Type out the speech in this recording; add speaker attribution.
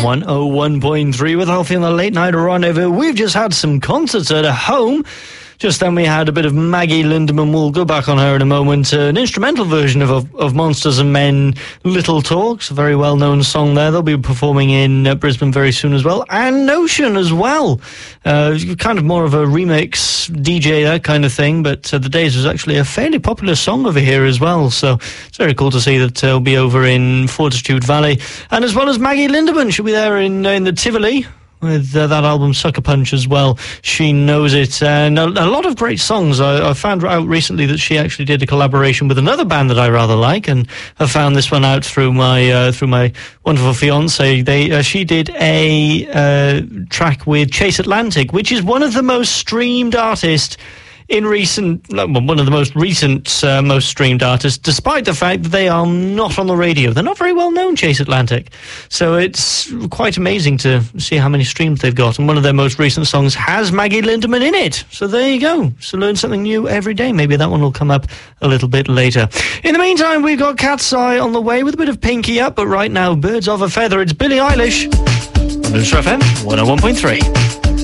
Speaker 1: 101.3 with Alfie on the Late Night Rendezvous. We've just had some concerts at home. Just then we had a bit of Maggie Lindemann. We'll go back on her in a moment. An instrumental version of Monsters and Men, Little Talks, a very well-known song there. They'll be performing in Brisbane very soon as well. And Notion as well. Kind of more of a remix, DJ, that kind of thing. But The Days was actually a fairly popular song over here as well. So it's very cool to see that it'll be over in Fortitude Valley. And as well as Maggie Lindemann, she'll be there in the Tivoli, with that album Sucker Punch as well. She Knows It, and a lot of great songs. I found out recently that she actually did a collaboration with another band that I rather like, and I found this one out through my wonderful fiance. She did a track with Chase Atlantic, which is one of the most streamed artists in one of the most recent most streamed artists, despite the fact that they are not on the radio. They're not very well known, Chase Atlantic. So it's quite amazing to see how many streams they've got. And one of their most recent songs has Maggie Lindemann in it. So there you go. So learn something new every day. Maybe that one will come up a little bit later. In the meantime, we've got Cat's Eye on the way with a bit of Pinky Up. But right now, Birds of a Feather. It's Billie Eilish on Newstra FM 101.3.